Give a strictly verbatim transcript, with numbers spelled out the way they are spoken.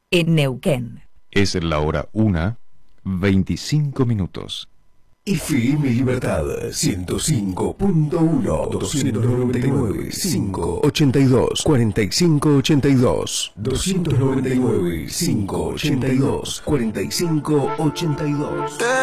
en Neuquén. Es la hora una, veinticinco minutos. F M Libertad ciento cinco punto uno, doscientos noventa y nueve, cinco, ochenta y dos, cuarenta y cinco, ochenta y dos, doscientos noventa y nueve, cinco, ochenta y dos, cuarenta y cinco, ochenta y dos.